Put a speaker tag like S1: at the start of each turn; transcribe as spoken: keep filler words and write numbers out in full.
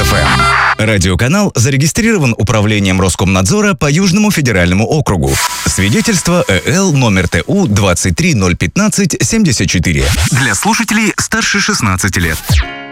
S1: эф эм. Радиоканал зарегистрирован Управлением Роскомнадзора по Южному федеральному округу. Свидетельство Э Л номер Т У двадцать три ноль пятнадцать семьдесят четыре. Для слушателей старше шестнадцати лет.